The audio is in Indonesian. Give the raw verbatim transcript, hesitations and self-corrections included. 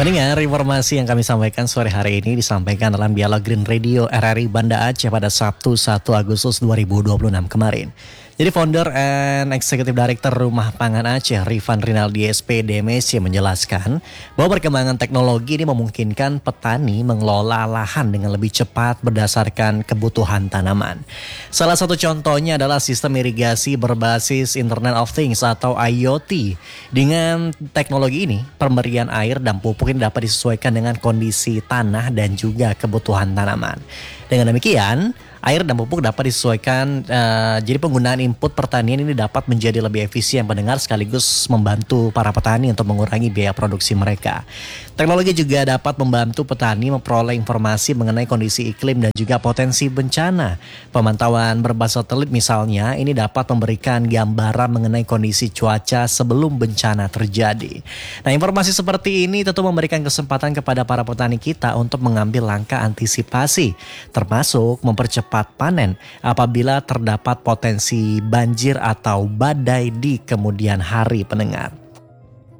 Pendengar, informasi yang kami sampaikan sore hari ini disampaikan dalam Dialog Green Radio R R I Banda Aceh pada Sabtu satu Agustus dua ribu dua puluh enam kemarin. Jadi founder and Executive Director Rumah Pangan Aceh, Rifan Rinaldi S P D M S, menjelaskan bahwa perkembangan teknologi ini memungkinkan petani mengelola lahan dengan lebih cepat berdasarkan kebutuhan tanaman. Salah satu contohnya adalah sistem irigasi berbasis Internet of Things atau I O T. Dengan teknologi ini, pemberian air dan pupuk ini dapat disesuaikan dengan kondisi tanah dan juga kebutuhan tanaman. Dengan demikian, air dan pupuk dapat disesuaikan, uh, jadi penggunaan input pertanian ini dapat menjadi lebih efisien pendengar, sekaligus membantu para petani untuk mengurangi biaya produksi mereka. Teknologi juga dapat membantu petani memperoleh informasi mengenai kondisi iklim dan juga potensi bencana. Pemantauan berbasis satelit misalnya ini dapat memberikan gambaran mengenai kondisi cuaca sebelum bencana terjadi. Nah, informasi seperti ini tentu memberikan kesempatan kepada para petani kita untuk mengambil langkah antisipasi, termasuk mempercepat panen apabila terdapat potensi banjir atau badai di kemudian hari, pendengar.